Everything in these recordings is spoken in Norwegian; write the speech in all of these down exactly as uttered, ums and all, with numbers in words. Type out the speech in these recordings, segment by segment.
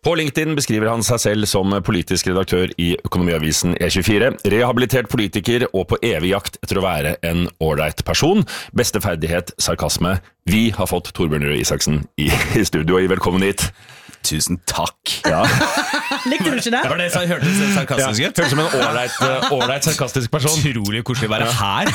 På LinkedIn beskriver han seg selv som politisk redaktør i Økonomiavisen E tjuefire, rehabilitert politiker og på evig jakt etter å være en ålreit person. Beste ferdighet, sarkasme. Vi har fått Torbjørn Røe Isaksen i, i studio. Velkommen hit. Tusen takk. Ja. Likte du ikke det? Var det så hørtes det sarkastisk ut? Føles som en ålreit, ålreit sarkastisk person. Utrolig koselig å være her.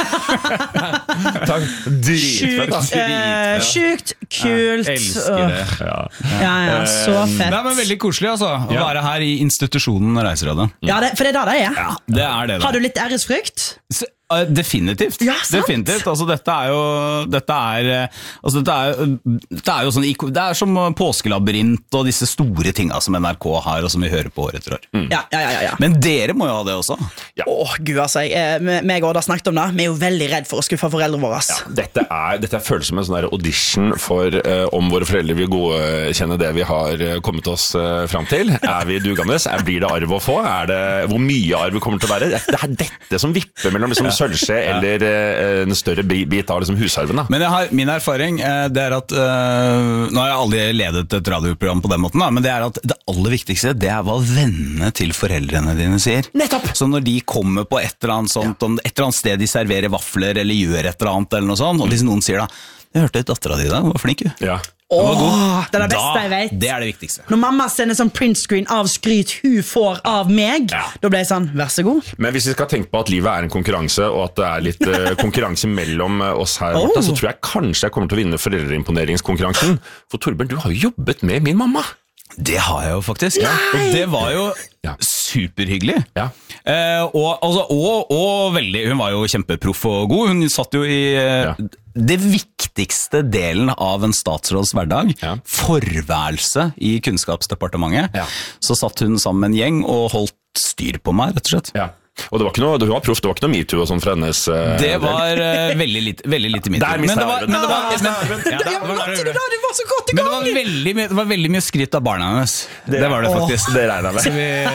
Takk. Dritfett, da. Sjukt, eh, sjukt, kult. Jeg elsker det. Ja. Ja, ja, så fett. Det er men veldig koselig altså, å Ja. være her i institusjonen Reiserådet. Ja, det, for det er da det er. Ja, det er det da. Har du litt æresfrykt? S- uh, Definitivt. Ja, sant. Definitivt. Altså, dette er jo Dette er, uh, altså, dette er, dette er jo sånn iko- Det er som påskelabyrint og disse store tingene som N R K har, og som vi hører på år etter år. Ja, ja, ja, ja. Men dere må jo ha det også. Åh, gud, altså, jeg, eh, meg og Odd har snakket om det. Vi er jo veldig redd for å skuffe foreldrene våre. ass. Dette er, dette er føles som en sånn der audition for eh, om våre foreldre vil godkjenne det vi har eh, kommet oss eh, fram til. Er vi dugandes? Er, blir det arv å få? Er det, hvor mye arv kommer til å være? Det er dette som vipper mellom liksom, sølvskje eller eh, en større bi- bit av liksom, husarven. Da. Men jeg har, min erfaring eh, det er at øh, Nå har jeg aldri ledet et radioprogram på den måten da, men det er at det aller viktigste det er hva vennene til foreldrene dine sier. Nettopp. Så når de kommer på et eller annet sånt, om et eller annet sted de serverer vafler eller gjør et eller annet, eller noe sånt, og hvis noen sier da, jeg hørte dattera di da, hun var flink jo. Ja. Åh, det er det beste Da, jeg vet. det er det viktigste. Når mamma sender sånn printscreen av skryt hun får av meg, Ja. da ble jeg sånn, vær så god. Men hvis vi skal tenke på at livet er en konkurranse, og at det er litt eh, konkurranse mellom eh, oss her, Oh. Martha, så tror jeg kanskje jeg kommer til å vinne foreldreimponeringskonkurransen. For Torbjørn, du har jo jobbet med min mamma. Det har jeg jo faktisk. Og det var jo Ja. superhyggelig. Ja. Eh, og, altså, og, og veldig, hun var jo kjempeproff og god. Hun satt jo i eh, Ja. det viktigste delen av en statsråds hverdag, Ja. forværelse i Kunnskapsdepartementet. Ja. Så satt hun sammen med en gjeng og holdt styr på meg, rett og slett. Ja. Og det var ikke noe, hun var proff, det var ikke noe MeToo og sånn fra hennes eh, Det var eh, veldig lite, veldig lite mitt. Der Men mistet det var, jeg arven. men det var, Der mistet jeg men, arven. ja, det Ja, var- men Martin, da, du var så godt i men det gang! var veldig, mye- det var veldig mye skryt av barna hennes. Det, var det faktisk. Det regner jeg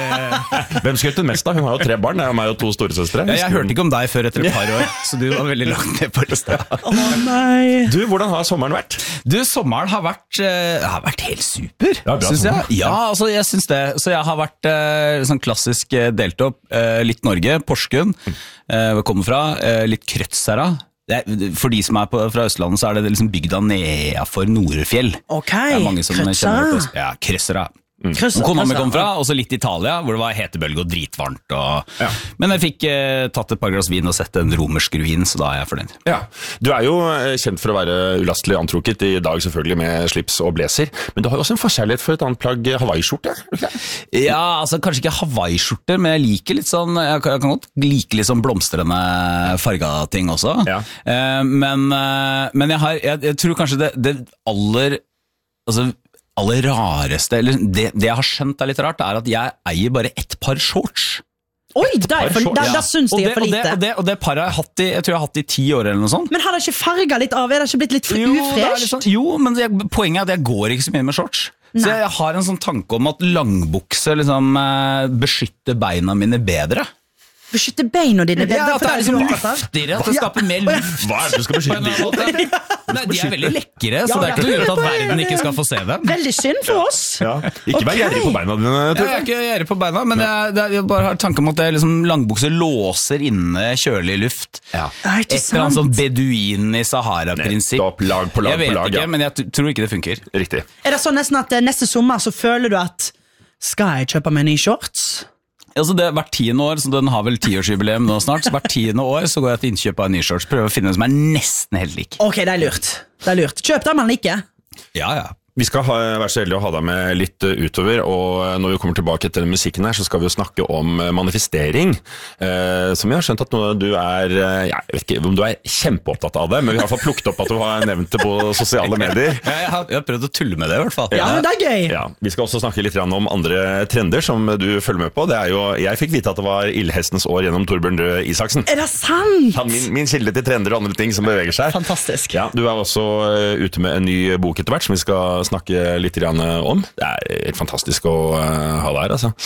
med. Hvem skrøt hun mest da? Hun har jo tre barn, det er jo meg og to storesøstre. Ja, jeg hørte ikke om deg før etter et par år, så du var veldig langt ned på lista. Å nei. Du, hvordan har sommeren vært? Du, sommeren har vært, eh, har vært helt super, Ja, bra synes jeg. sommer. Ja, altså, jeg synes det. Så jeg har vært eh, sånn klassisk eh, delt opp, eh, litt Norge, Porsgrunn, eh, hvor jeg kommer fra, eh, litt Krødsherra. Det er, for de som er på, fra Østlandet, så er det liksom bygda nedenfor Norefjell. Ok, Det er mange som Krødsherra. kjenner det. Ja, Krødsherra. Krøss- Kona mi krøss- kom fra, og så litt Italia, hvor det var hetebølge og dritvarmt. Og... Ja. Men jeg fikk eh, tatt et par glass vin og sett en romersk ruin, så da er jeg fornøyd. Ja, Du er jo eh, kjent for å være ulastelig antrukket, i dag selvfølgelig med slips og blazer, men du har jo også en forkjærlighet for et annet plagg, Hawaii-skjorte. er du ikke det? Ja, altså kanskje ikke Hawaii-skjorter, men jeg liker litt sånn, jeg kan, jeg kan godt like litt sånn blomstrende farga ting også. Ja. Eh, men, eh, men jeg har, jeg, jeg tror kanskje det, det aller, altså aller rareste, eller det, det jeg har skjønt er litt rart, er at jeg eier bare ett par shorts. Oi, da, er for, da, da syns og de det, er for og det, lite. og det, og det paret har jeg hatt i, jeg tror jeg har hatt i ti år eller noe sånt. Men har det ikke farget litt av? Er det ikke blitt litt for Jo, det er litt ufresht? sånn, jo, men det, poenget er at jeg går ikke så mye med shorts. Så Nei. jeg har en sånn tanke om at langbukse liksom, eh, beskytter beina mine bedre. Beskytte beina dine. Det, Ja, at det er liksom du opptatt av. luftigere, at det skaper mer luft. Hva er det du skal På en beskytte eller de annen på? måte. Nei, de er veldig lekre, så Ja, det er ikke ja. noe grunn til at verden ikke skal få se dem. Veldig synd for oss. Ja. Ikke vær Ok. gjerrig på beina dine, Jeg tror er jeg. ikke gjerrig på beina, men jeg, det er, jeg bare har tanke om at det er liksom, langbukser låser inne kjølig luft. Ja. Ja, ikke Et eller annet sånn sant? beduinen i Sahara-prinsipp. Nettopp, lag på lag Jeg vet på lag, ikke, ja. men jeg t- tror ikke det funker. Riktig. Er det sånn nesten at eh, neste sommer så føler du at skal jeg kjøpe meg nye shorts? Altså det, hvert tiende år, så den har vel tiårsjubileum nå snart, så hvert tiende år så går jeg til innkjøp av en ny shorts, prøver å finne en som er nesten helt lik. Ok, det er lurt. Det er lurt. Kjøp det man liker. Ja, ja. Vi skal ha, være så heldige å ha deg med litt uh, utover, og når vi kommer tilbake til musikken her, så skal vi jo snakke om uh, manifestering, uh, som jeg har skjønt at nå, du er, uh, jeg vet ikke om du er kjempeopptatt av det, men vi har i hvert fall plukket opp at du har nevnt det på sosiale medier. Ja, jeg, har, jeg har prøvd å tulle med det i hvert fall. Ja, men det er gøy. Ja, vi skal også snakke litt grann om andre trender som du følger med på. Det er jo, jeg fikk vite at det var ildhestens år gjennom Torbjørn Røe Isaksen. Er det sant? Han, min, min kilde til trender og andre ting som beveger seg. Fantastisk. Ja, du er også uh, ute med en ny bok etter hvert, som vi skal snakke litt grann om. Det er helt fantastisk å uh, ha deg her, altså.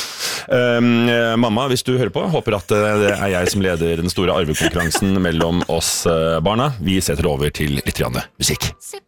Um, uh, mamma, hvis du hører på, håper at uh, det er jeg som leder den store arvekonkurransen mellom oss uh, barna. Vi setter over til litt grann musikk.